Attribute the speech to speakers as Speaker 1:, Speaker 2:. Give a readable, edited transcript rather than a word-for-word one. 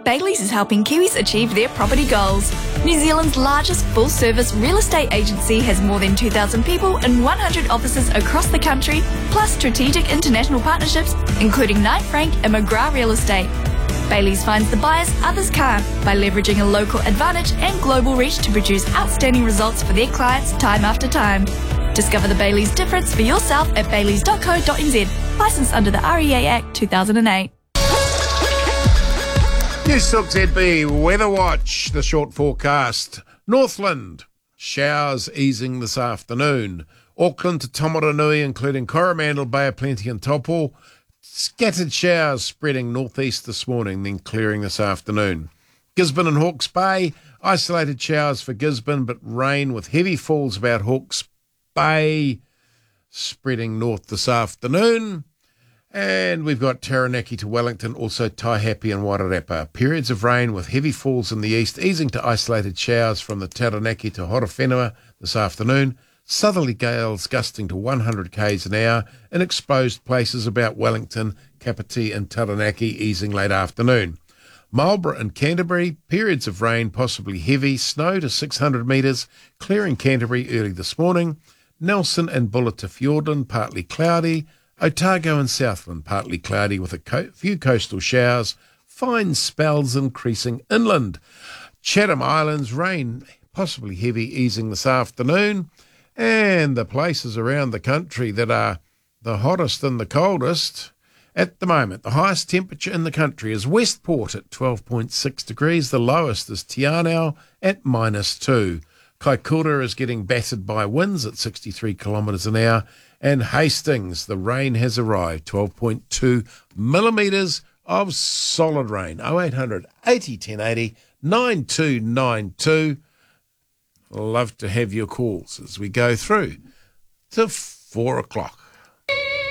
Speaker 1: Bailey's is helping Kiwis achieve their property goals. New Zealand's largest full-service real estate agency has more than 2,000 people and 100 offices across the country, plus strategic international partnerships, including Knight Frank and McGrath Real Estate. Bailey's finds the buyers others can't by leveraging a local advantage and global reach to produce outstanding results for their clients time after time. Discover the Bailey's difference for yourself at baileys.co.nz. Licensed under the REA Act 2008.
Speaker 2: News 6 ZB Weather Watch, the short forecast. Northland, showers easing this afternoon. Auckland to Tomaranui, including Coromandel, Bay of Plenty and Taupo. Scattered showers spreading northeast this morning, then clearing this afternoon. Gisborne and Hawke's Bay, isolated showers for Gisborne, but rain with heavy falls about Hawke's Bay, spreading north this afternoon. And we've got Taranaki to Wellington, also Taihape and Wairarapa. Periods of rain with heavy falls in the east, easing to isolated showers from the Taranaki to Horowhenua this afternoon. Southerly gales gusting to 100 k's an hour in exposed places about Wellington, Kapiti and Taranaki, easing late afternoon. Marlborough and Canterbury, periods of rain, possibly heavy, snow to 600 metres, clearing Canterbury early this morning. Nelson and Bulla to Fiordland, partly cloudy. Otago and Southland, partly cloudy with a few coastal showers. Fine spells increasing inland. Chatham Islands, rain, possibly heavy, easing this afternoon. And the places around the country that are the hottest and the coldest at the moment, the highest temperature in the country is Westport at 12.6 degrees. The lowest is Te Anau at -2. Kaikoura is getting battered by winds at 63 kilometres an hour. And Hastings, the rain has arrived, 12.2 millimetres of solid rain. 0800 80 1080 9292. Love to have your calls as we go through to 4 o'clock.